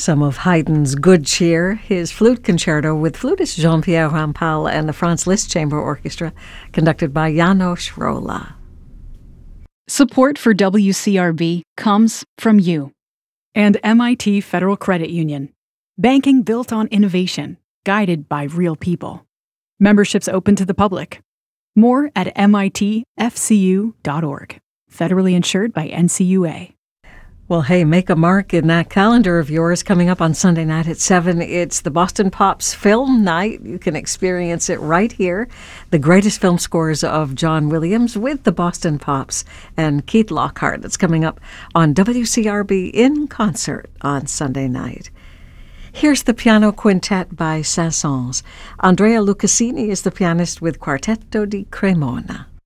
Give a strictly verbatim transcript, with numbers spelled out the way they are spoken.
some of Haydn's Good Cheer, his flute concerto with flutist Jean-Pierre Rampal and the Franz Liszt Chamber Orchestra, conducted by János Róla. Support for W C R B comes from you and M I T Federal Credit Union. Banking built on innovation, guided by real people. Memberships open to the public. More at M I T F C U dot org. Federally insured by N C U A. Well, hey, make a mark in that calendar of yours. Coming up on Sunday night at seven, it's the Boston Pops Film Night. You can experience it right here. The greatest film scores of John Williams with the Boston Pops and Keith Lockhart. That's coming up on W C R B in concert on Sunday night. Here's the piano quintet by Saint-Saëns. Andrea Lucassini is the pianist with Quartetto di Cremona.